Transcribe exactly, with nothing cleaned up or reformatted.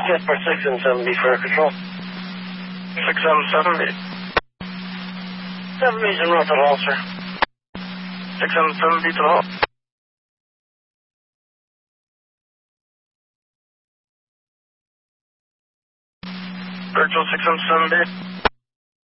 Jet for six and seven B for air control. six seven seven B. seven B's en route to the hall, sir. six seven seven B to the hall. Virtual six seven seven B.